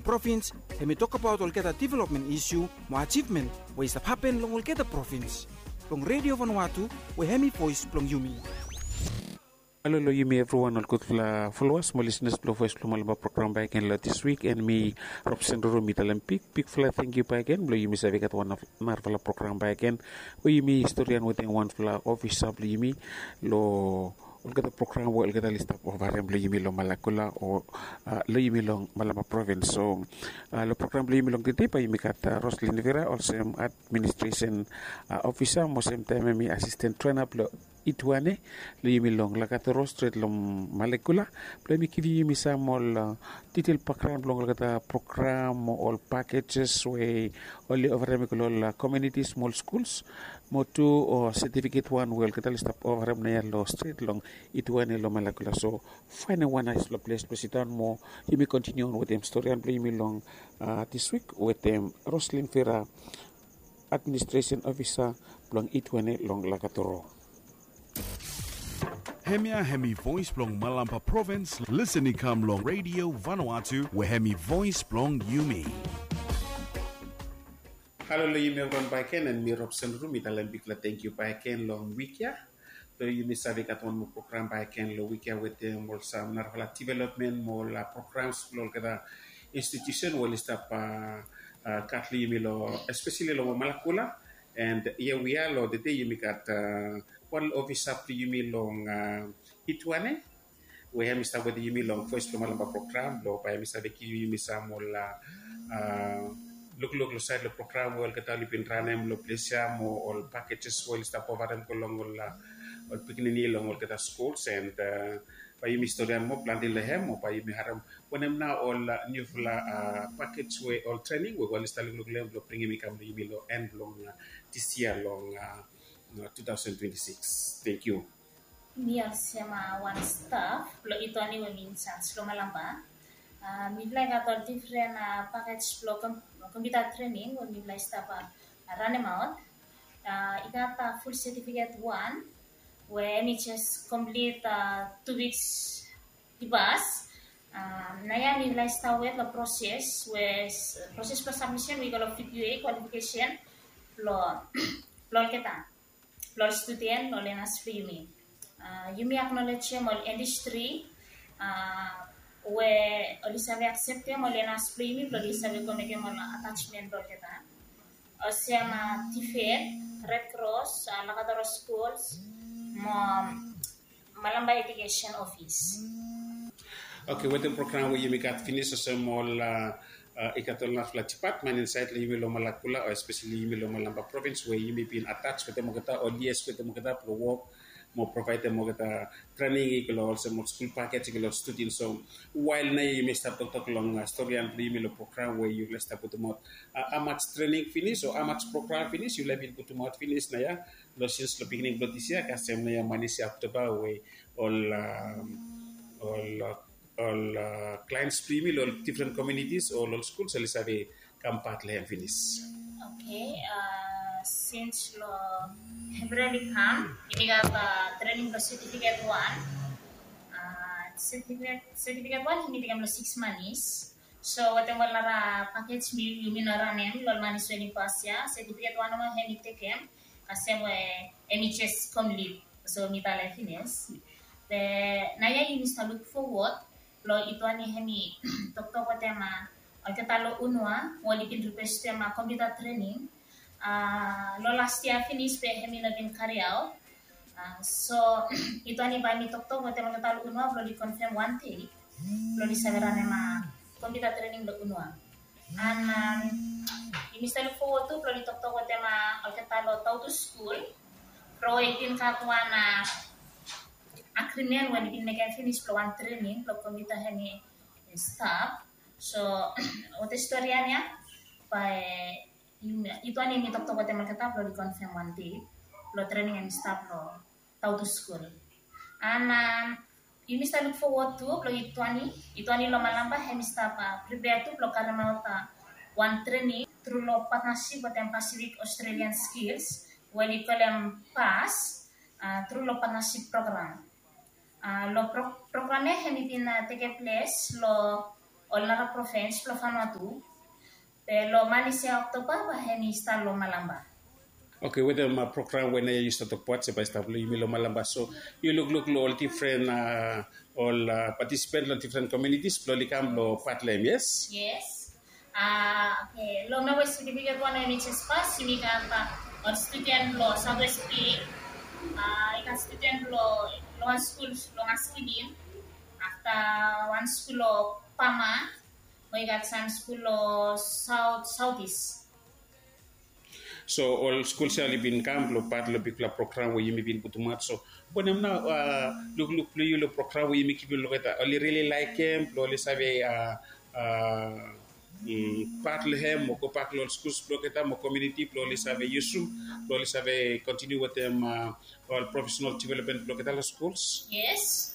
province, we talk about all the development issue, more achievement, what is happen long all the province. Long Radio Vanuatu, we hemi voice long Yumi. Hello, Yumi everyone. All good followers, my listeners, voice Malaba program back again this week, and me, Rob Sendoro, Big fly, thank you back again. Yumi Savikat one of Marvel program back again. Yumi historian within one fla office of Yumi, lo. Ulgata program wo ulgata list of variam lo yimi lo malakula o lo yimi lo Malaba province. So lo program lo yimi lo today pa yimi kata Roslyn Vera, also administration officer, mo same time mi assistant trainer lo Ituane lo yimi long lakata rostrate lo malakula lo yimi kivi yimi sa mol detail program lo lakata program all packages we only overam ko community small schools mo to or certificate one well kita list of overam na lo straight long Ituane lo malakula. So find one nice place to sit down more. You may continue on with them story and play me long this week with them Roslyn Vera, administration officer long Ituane long Lakatoro. Hemia Hemi Voice Blong Malamba Province, listening come long Radio Vanuatu, where Hemi Voice Blong Yumi. Hello, Yumi Ron Baiken and me Robson Rumi Talembikla. Thank you Baiken long week ya. So Yumi Savikat one program Baiken lo week ya with them more some narvala development more programs lo kada institution will stop Katli Yumi lo especially lo Malakula. And here we are, Lord, the day you make at one office up to you long Ituane. We have Mr. With you long first Malamba program, Lord, by Mr. Vicky, Miss Samuel, look, side the program, well, Catalipin Ranem, Loplesiam, or all packages, well, stop over them, Colongola, or picking long, all the schools, and by Mr. Damo, planting the hem, or by Miharam. When I'm now all new package, way all training, we will start bringing me come to end long this year, long 2026. Thank you. Niya sama one staff, lo ito ani women sans lo malamba. Mi play got different package lo computer training, when mi play staff run them out. Got full certificate 1. Where NHS complete 2 weeks di bus. Naya mi start with the process for submission we got PQA qualification lo kita lo student lo lenas Yumi acknowledge mo industry where olisabe accept mo lenas Yumi lo olisabe ko make mo attachment lo kita osema TFED Red Cross Lakataro schools Malamba Education Office. Okay, with the program where you make at finish some all ikatolna flat man inside you lo Malakula or especially you lo Malamba province where you may be attached with the Mogata or yes with the Mogata pro work more provide the Mogata training also more school package students. So while na you may start to talk long story and you program where you let's start put them out how much training finish or how much program finish you let put them out finish na ya lo since the beginning of this year kasem na ya manisi October way all clients premium all different communities all schools so let's come part and finish. Okay, since lo February come, ini got training the certificate 1. Certificate 1 ini tinggal 6 months. So whatever lara package mi yumi nara nem lo manis weni pasya certificate 1 nama hemi tekem kasem we NHS complete. So mi tala finish. The naya yumi look forward lo itu ani hemi tok tema alketalo unwa walipin request tema computer training lo last year finish pe hemi nagin Kariao so itu ani bami tok tema alketalo unwa lo di confirm one day lo di saverane ma computer training lo unwa and yumi look forward to lo di tok tema alketalo tau to school pro itin katwana agreement when we make finish pro one training pro computer hemi staff. So, what historianya by itu ani mitok to teman kita lo di confirm one day lo training and staff lo tau to school. And you must look forward to lo itu ani lo malamba hemi staff prepare to lo karena mau one training through lo partnership with Pacific Australian Skills where you call them pass through lo partnership program. Lo programnya hemi take place lo all nara province lo Vanuatu. Lo Malaysia October heni star lo Malamba. Okay, with the program when you start to watch by stuff you lo Malamba, so you look all different all participants lo different communities lo likam lo patlem, yes? Yes. Okay. Lo na wes certificate one NHS pass sini kata or student lo Southwest Peak. Ikan student lo one school lo ngaskidin. After one school lo Pama. We got some school southeast. So all schools have been camp lo part lo bikla program we yimi bin butumat so bonem na look play lo program we yimi kibil lo kata only really like him lo le save part le hem mo ko part lo schools lo kata mo community lo le save yusum lo le save continue with them all professional development lo kata lo schools. Yes.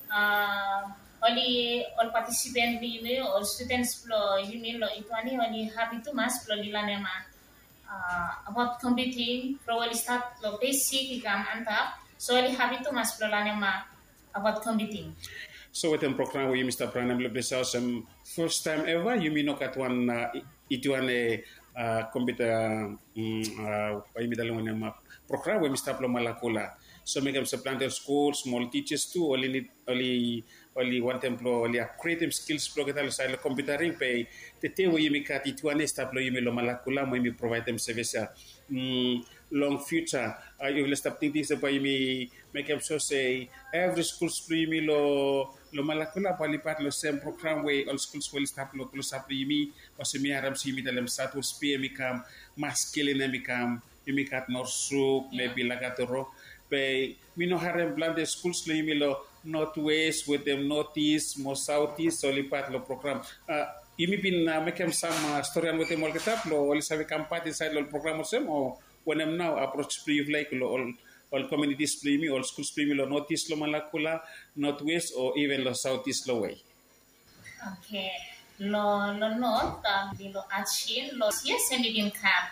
All participants ini, all students plo ini lo itu ani oni happy tu mas plo dilane ma about competing pro wali start lo basic ikam antap so oli happy tu mas plo lane ma about competing. So with the program we Mr. Pranam lo bless first time ever you mean kat one itu ane computer we mi dalong ma program we Mr. Plo Malakula so make them supplanter schools small teachers too only one templo only a creative skills pro kita sa lo computering pe te we mi kat itu ane staplo yimi lo Malakula mo mi provide them service long future you will stop thinking sa pa yimi make them so say every schools pro yimi lo Malakula palipat lo same program we all schools will stop lo sa yimi kasi mi aram si mi dalam satu spe mi kam maskilin mi kam yimi kat norsuk maybe lagatoro pe mi no harem blande schools lo yimi lo northwest with them northeast mo southeast so lipat lo program yimi pin make them some story with them all ketap lo oli sabe kampat inside lo program sem o when I'm now approach pre like lo all communities play all schools play lo northeast lo Malakula northwest or even lo southeast lo way. Okay. Lo north di lo Achin lo yes and din kat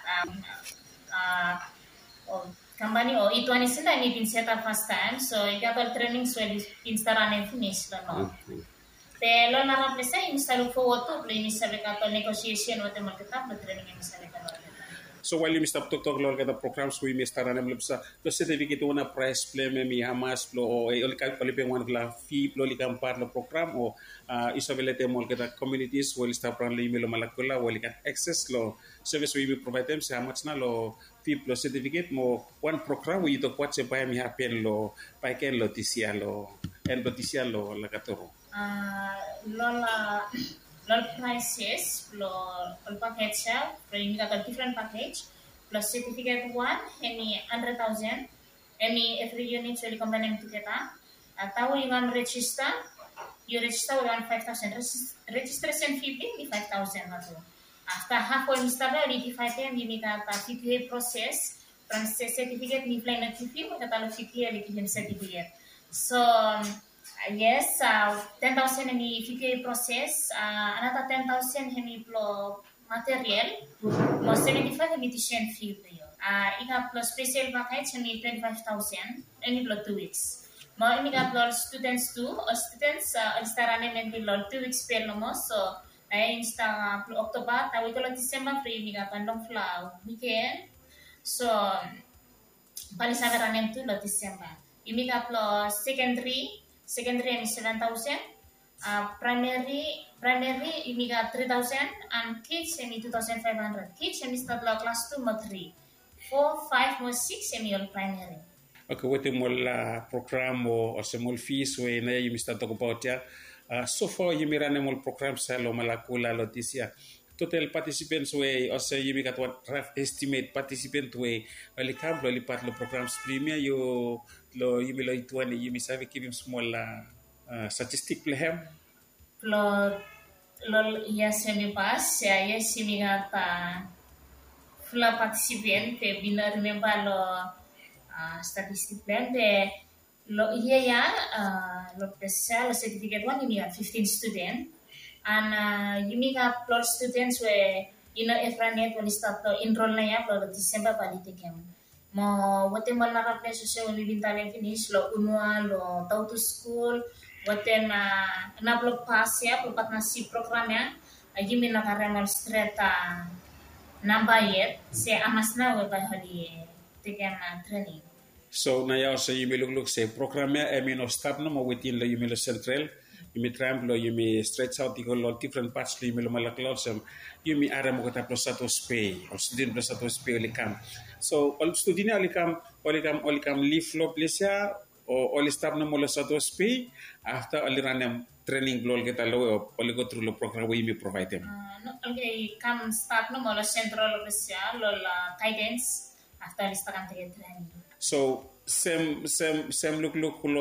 company o itu ani sila ni bin set up first time so igatol training so instaran and finish lo no. Te lo na replace install forward to play ni sabe katol negotiation o te market up training ni sabe katol. So while you stop talk lor kata programs we mi start anem lebsa lo certificate una price play me mi hamas lo o oli kal palipe one la fee lo li kampar lo program o isabelete mol kata communities will start ran li lo Malakula will kan access lo service we provide them say how much na lo fee lo certificate mo one program we to what se pa mi happen lo pa ken lo tisia lo en tisia lo la katoro Lo prices, lo package bring got a different package plus certificate one any 100,000 any every unit really component together. Tahu you want register with 5,000 registration fee be 5,000 also. After half one install already 5,000 you need a PPA process from certificate ni plan fee mo kata lo PPA already certificate. So yes, 10,000 ini PPA process, another 10,000 ini pro material, plus 75 ini tuition fee playo. Ika plus special package ini 25,000, ini pro 2 weeks. Mau ini ka plus students too, students instarane men bilo 2 weeks per lomo, so insta pro Oktober, tahu kalau Desember free ini ka pandong flow weekend, so paling sabarane itu lo Desember. Ini ka plus secondary is 7,000, primary ini got 3,000, and kids ini 2,500. Kids ini start lo class 2 mo 3, 4, 5 mo 6 ini all primary. Okay, what mol program o semol fees we na you start talk about ya. So far you mirane mol program sa lo Malakula lo tisia. Total participants we also you got what rough estimate participant we ali camp lo lipat lo programs premier yo lo you lo itu ani you misabe give him small statistic lehem lo ya semi pas ya semi gata fula participant pe bina remember lo statistic plan de lo ya lo pesa lo certificate one ini 15 student. And you make up lot students where Efranet when start to enroll na ya lo December palitikem. Mo wote mo na place so when we bintale finish lo unwa lo tautu school Waten na blok pas ya pelupat nasi programnya lagi mina karemol streta nambayet se amasna we by holi tegen training. So na yaw sa yumi luglug se programnya emino start no mo within la yumi lo central yumi tram lo yumi stretch out iko lo different parts lo yumi lo malaklol sem yumi ara mo kata pro satu spay o student pro satu spay olikam. So ol studina olikam leaf lo plesia o oli start no mo lo satu spay after oli ranem training lol kita lo oli go through lo program we yumi provide them. No okay kam start no mo lo central officia lo la guidance after listakan tegen training. So sem look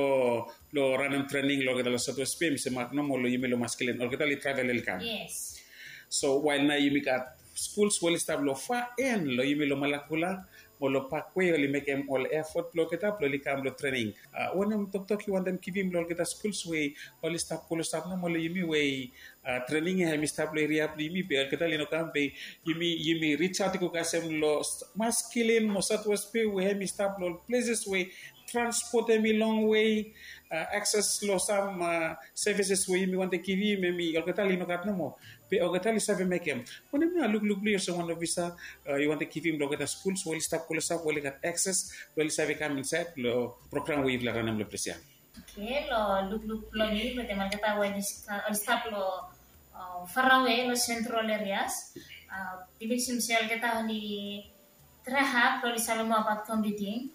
lo ranem training lo kita lo satu spam se makno mo lo yimi lo masculine or kita li travel el kam. Yes. So while na yimi kat schools will stab lo fa en lo yimi lo malakula mo lo pakwe li make em all effort lo kita lo li kam lo training. When tok you want them give him lo kita schools way all stab ko lo stab no mo lo yimi way training ya mi stab lo area yimi be kita li no kam be yimi reach out ko kasem lo masculine mo satu spam we mi stab lo places way transport me long way access lo some services we mi want to give him mi algatali no kat no mo pe algatali save make him when me look clear so one of visa you want to give him lo kat schools will stop ko stop will got access will save come inside lo program we la ranam lo presia. Okay lo look lo ni lo teman kata when stop lo far away lo central areas division sel kita ni terhap lo save mo about computing.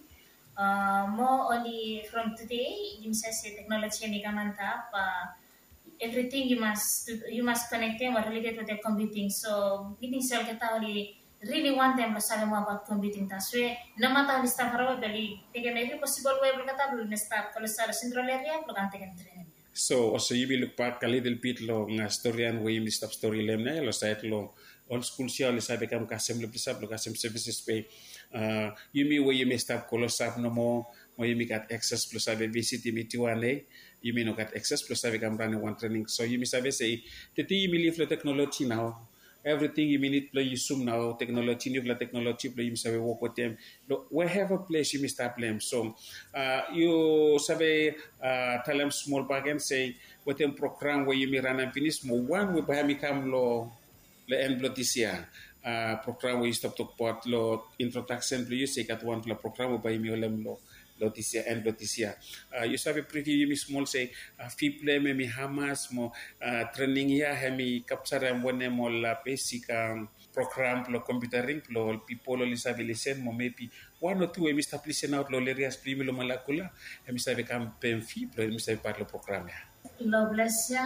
More only from today, you say technology ni kamanta everything you must connect them or related with the computing. So meeting sel kita only really want them to say more about computing. Tas we nama tahu di staff rawa beli tegen every possible way berkata belum staff kalau secara central area belum kan tegen training. So also you will look back a little bit lo nga storyan we mi stop story lem na lo site lo all school sia le sabe kam kasem le pisap lo kasem services pay yumi we yumi stop ko lo sap no mo yumi kat access plus sabe visit yumi tiwane yumi no kat access plus sabe kam run one training so yumi sabe say teti yumi live lo technology now everything you need play zoom now technology new technology play you sabe work with them we have a place you start them so you sabe tell them small back and say with them program where you run and finish mo one we buy me come lo le end lo this year program we stop talk about lo introduction play you say kat one lo program we buy me lem lo Lotisia and Lotisia. You sabe pretty you small say fiple me mi hamas mo training ya hemi capture one mo la basic program lo computering lo people lo sabe listen mo maybe one or two we start listen out lo areas primi lo malakula hemi sabe kam pen fiple hemi sabe parlo program ya. Lo blesya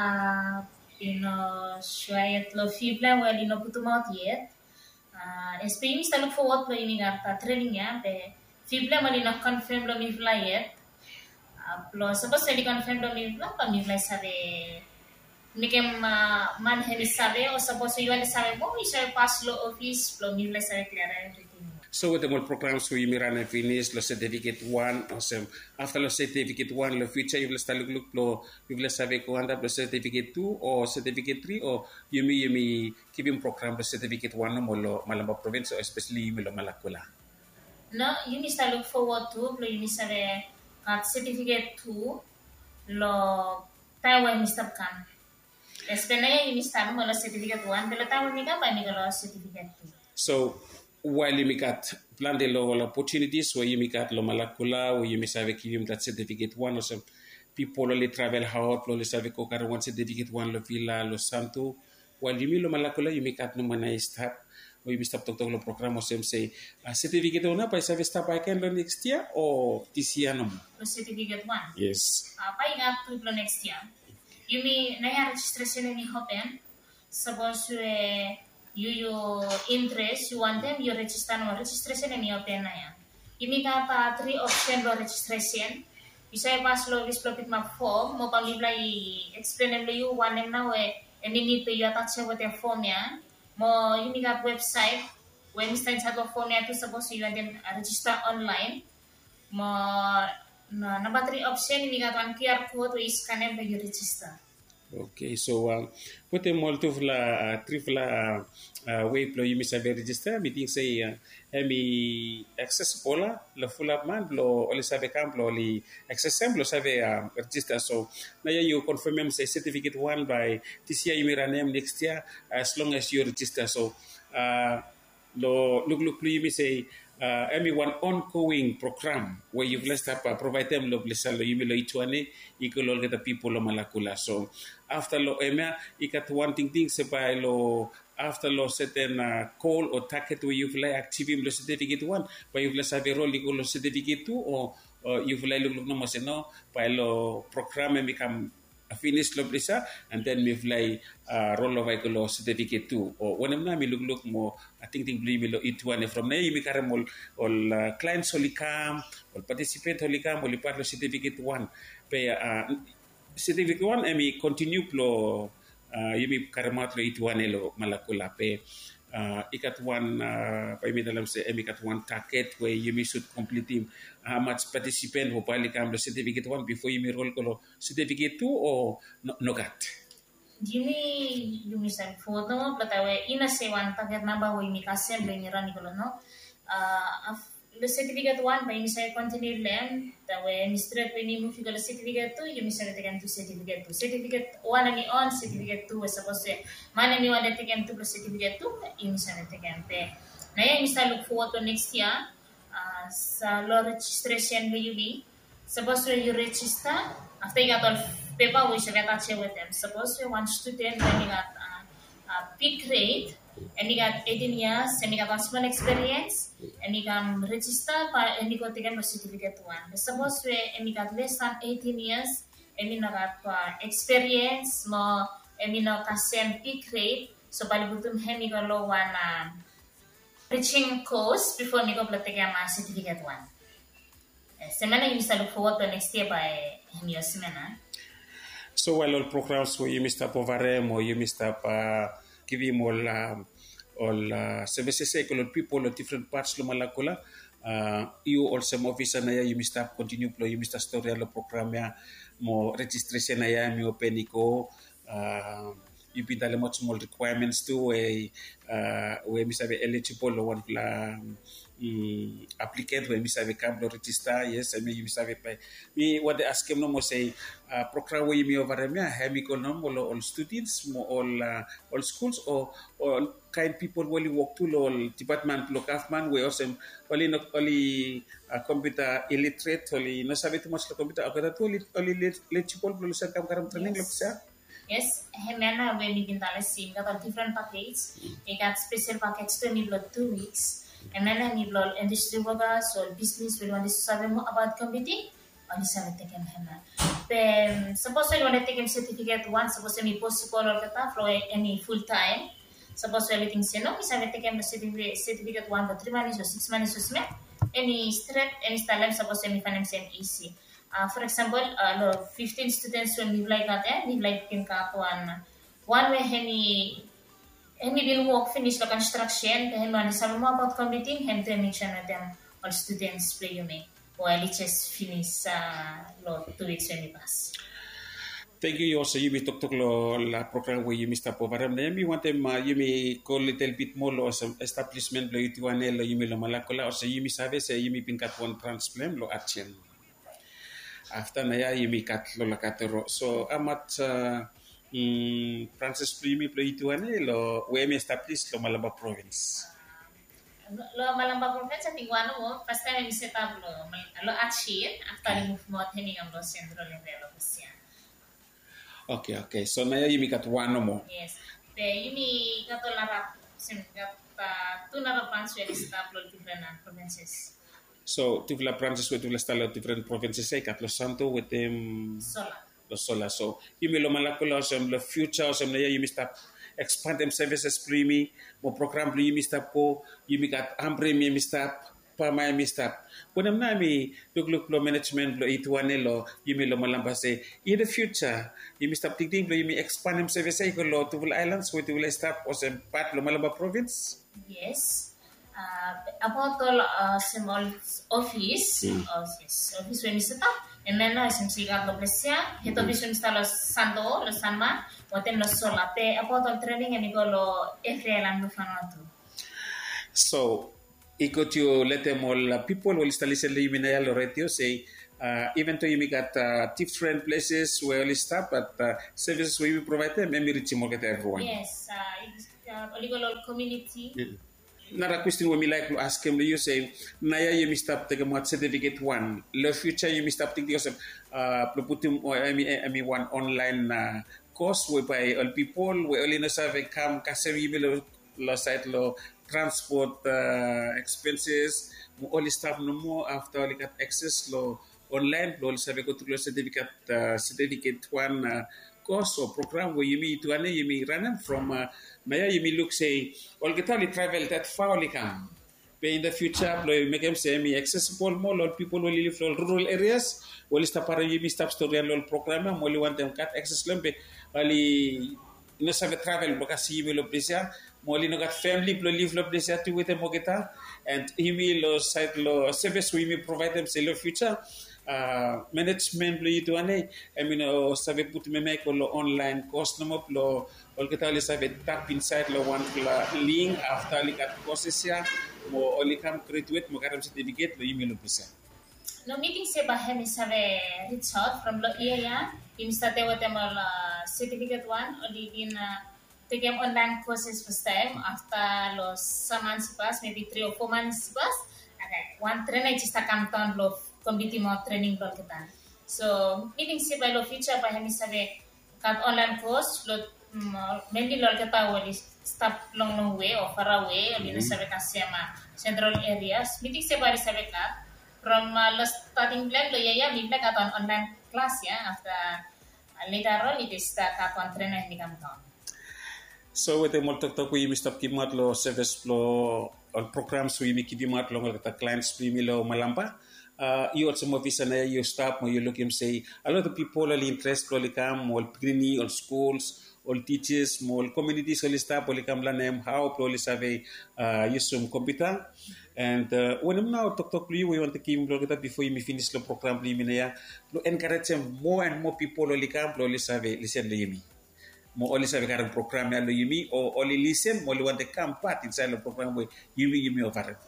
shwayet lo fiple well ino putumaut yet. SPM sta look forward lo ini garta training ya be Fibla malina confirm lo mi flyer. Lo suppose di confirm lo mi fla pa mi fly sabe. Nikem man hemi sabe o suppose you sabe mo isa pass lo office lo mi fly sabe clear everything. So with the more programs we miran and finish lo certificate 1 awesome. After lo certificate 1 lo future you will start look lo you will sabe ko anda lo certificate 2 or certificate 3 or yumi keeping program lo certificate 1 mo lo Malamba province especially lo Malakula. No, you need to look forward to lo you need certificate 2 lo tayo Mr. Kan. Especially you need mo lo certificate 1 pero tayo ni ka pa ni lo certificate 2. So while you got plan de lo opportunities where you got lo Malakula where you sabe give that certificate 1 or some people only travel hard lo sabe ko kar one certificate 1 lo Villa lo Santo while you lo Malakula you got no manay start we stop talk lo program sem say certificate una pa sabe stop I can next year or this year no certificate 1 yes pa ingat to lo next year you mean na registration ni hopen suppose you interest you want them you register no registration ni open na ya ini ka 3 option lo registration bisa pas lo displotit ma form mo pamilay explain lo you one na we and need to you attach with the form ya mo ini ka website when instance sa phone ya to suppose you then register online mo na number 3 option ini ka QR code we scan and you register Okay, so put them all to la trifla way plo you miss a register meeting say hemi accessible la full up man lo oli save camp lo oli accessible save register so now you confirm say certificate one by this year you may name next year as long as you register so lo look you may say every one ongoing program where you've left up provide them lo blessa lo yimi lo itwane ikolo get the people lo malakula so after lo emia ikat one thing se by lo after lo certain call or target where you've like active lo certificate one but you've left have role ikolo certificate two or you've like look no mo se no by lo program become finish lo blessa and then me fly roll of ikolo certificate two or when na mi look mo I think beli lo itwane from there mi karam all clients holikam all participant holikam all part lo certificate one pe certificate one emi continue plo yumi karamat lo itwane lo malakula pe ikat one pa mi dalam se emi kat one target where yumi should complete him how much participant ho palikam lo certificate one before yumi roll ko certificate two or no gat Jimmy lumisan foto mo platawe ina se wan target namba wo imi kasem le nira ni no le certificate one by mi say continue lem tawe mistre pe ni mu figure certificate two yumi say tekan tu certificate one ani on certificate two was supposed to mana ni wala tekan tu certificate two yumi say tekan pe na ya mi say look forward to next year sa lo registration be yumi supposed to you register after you got all paper we should get with them. Suppose we want student when you got peak grade and you got 18 years and you got husband experience and you can register and you got taken the certificate one. Suppose we and you got less than 18 years and you got experience more and you know same peak grade so balibutum hem you got low one reaching course before you got take a certificate one. Semana you look forward to next year by your semana. So while all programs where you missed up overem or you missed up give him all services all people of different parts lo malakula you also mo visa na you missed up continue plo you missed a story lo program ya mo registration na ya mi open iko you be the much more requirements too where mi sabe eligible lo one la applicant where mi sabe come lo register yes I mean you sabe pa mi what they ask him no mo say program where mi over me have mi ko no all students mo all schools or kind people will work to all department lo kafman we also only not only computer illiterate only no sabe too much lo computer akara to only eligible lo sa kam karam training lo sa. Yes, hemena when you can tell us got different packets. You got special packets to need 2 weeks. And then I need industry workers or business will want to say more about computing. Only some take hemena. Then suppose I want to take a certificate one. Suppose any possible or kata for any full time. Suppose everything say no. We have taken the certificate one for 3 months or 6 months or something. Any straight any style. Suppose any finance and easy. For example, 15 students when we like that, we like in one way any will work finish the construction, then man some more about computing, and then mention them all students play you may while it just finish 2 weeks when we pass. Thank you also you may talk la program where you missed up over them. You want them you may call a little bit more or some establishment lo ituane lo you may lo malakula or so you may service you may pinkat one transplant lo action. After naya yumi kat lo lakatero so amat Francis Primi plo ituane lo we me establish lo Malamba province lo Malamba province ating wano mo first time set up lo achieve after the movement hini ang lo centro level siya. Okay so naya yumi kat wano mo yes pe yumi kat larap sim kat tunara transfer stop lo different provinces. So, tivla branches with tivla style different provinces say Los Santo with them Los Sola. So, you may lo malakula some the future some na you must expand them services primi mo program you must po you may got ambre mi must pa may must when am na mi look lo management lo ituane lo you may lo malamba say in the future you must thinking lo you may expand them services ko lo to islands with will stop or some part lo Malamba province. Yes. About all small office when we set up Emeno simsigat lo plesia, hito bisum sta lo santo, lo sanma, watem lo sola pe apoto training amigo lo FLM lo fanotu. So, ikot you let them all people will still listen to you in radio say even though you got different places where you stop, but services we provide them, maybe reach more get everyone. Yes, oligolo community. Another question we like to ask him, you say, Naya, you must stop taking what certificate one. The future, you must stop taking yourself, put him or one online course whereby all people, we only know have come, Kasari, site law, transport expenses, only staff no more after we got access law online, we also have go through certificate one course or program where you meet to you may run them from. Maya, you may look say, all get only travel that far only come. But in the future, make them say, me accessible more, all people will live in rural areas, will stop para you stop story and all program, only want them cut access them, but only no save travel because you will appreciate, only no got family, live lo appreciate to with them mogeta, and he will site lo service we may provide them say the future. Management lo itu ane, I mean, save put me make lo online course no lo, all kita li save tap inside lo one link after li kat courses ya, mo only come graduate mo karam certificate lo email lo bisa. No meeting se bahemi save reach out from lo iya im state wate mal certificate one only in take online courses first time after lo some months pass maybe 3 or 4 months pass okay one trainer just come down lo committee mo training lo kita. So meeting se by lo future bahemi save kat online course lo mainly lo kita wali stop long way or far away ali na save kasema central areas meeting se by save kat from starting plan lo ya mi plan kat online class ya after later on it is kat on trainer ni kam down. So with the multi-talk we stop kimat lo service lo programs we make kimat lo kata clients primi lo malampa. You also more visa na you stop mo you look him say a lot of people are interested lo likam all prini all schools all teachers all communities all staff all likam la name how probably save use some computer and when I'm now talk we want to keep lo kita before you finish the program primi na ya lo encourage more and more people all likam probably save listen lo yumi mo only save karang program na lo yumi or only listen mo want to come part inside the program where yumi over.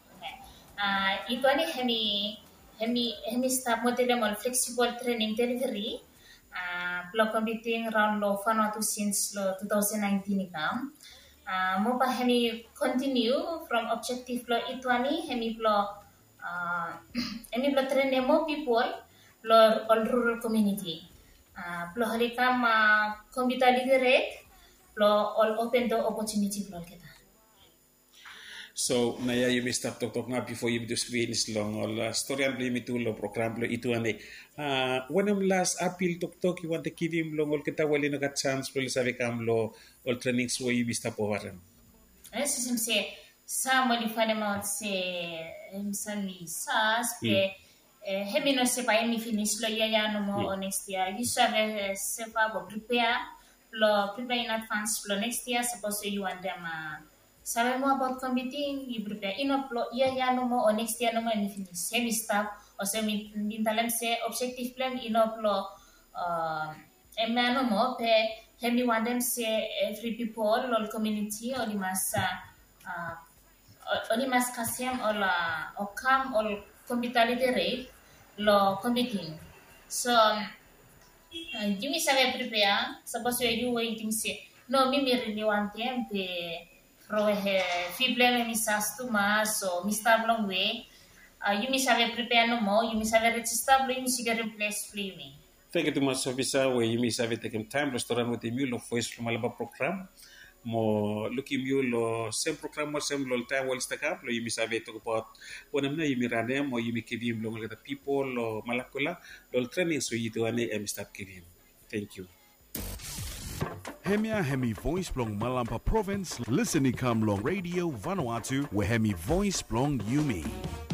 Ito ni hemi staff mo tele mo flexible training delivery block computing round lo Vanuatu since lo 2019 ikam mo pa hemi continue from objective lo ito ni hemi lo train mo people lo all rural community lo halikam computer literate lo all open door opportunity lo kita. So, naya you may start talk na before you do finish long all story and blame it lo program lo itu ane. When I'm last appeal talk you want to give him long all kita wali no got chance lo sabi kam lo all trainings wo you stop over. Yes, sim se sa modify amount se sami sas pe hemi no se pa mi finish lo ya no mo next year. You sabe se pa bo prepare in advance lo next year suppose you want them sabe mo about competing, you prepare inoplo iya no mo o next year no mo ni finish semi staff o semi mintalan se objective plan inoplo emano mo pe hemi want them se every people all community o di mas kasem o kam o competality rate lo competing so you mi sabe prepare suppose you waiting se no mi really want them pe rohe fiblem mi sastu mas so mi stab long way you mi sabe prepare no mo you mi sabe register lo mi sigare replace me. Thank you too much officer we you mi sabe taking time restaurant with you lo voice lo malaba program mo looking you lo same program mo same lo time will stack up lo you mi sabe talk about when na you mi rane mo you mi kivim lo ngata people lo malakula lo training so you do ane em stop kivim. Thank you. Hemi voice blong Malampa province listening come long radio Vanuatu where Hemi voice blong Yumi.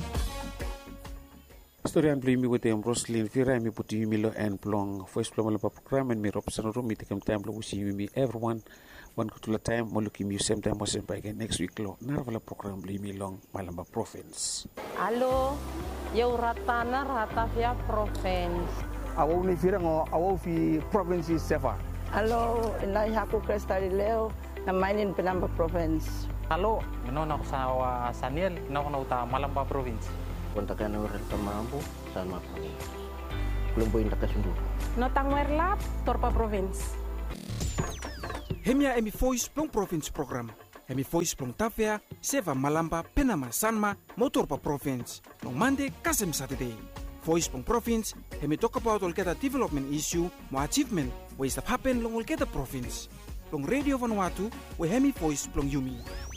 Story and blame me with them Roslyn Vira me put Yumi lo and blong voice blong Malampa program and me Robson room me take time lo wish Yumi everyone one good time mo looking you same time was again next week lo narvala program blame me long Malampa province. Hello. Yo ratana ratavia province. Awo ni firango awo fi province sefa. Alo, inay ako Cristalileo na mainin Pinamba province. Halo, ginawa ako sa Saniel, ginawa ko na Malamba province. Kontakan orang Tamambo, sama province. Belum poin tak kesundu. Notang Merlap, Torpa province. Hemia emi voice plong province program. Hemi voice plong Tafea, Seva Malamba, Penama, Sanma, Motorpa province. Long Monday, Kasem Saturday. Voice plong province, hemi talk about Olketa development issue, mo achievement, what is happen long Olketa province. Long Radio Vanuatu, we hemi voice plong Yumi.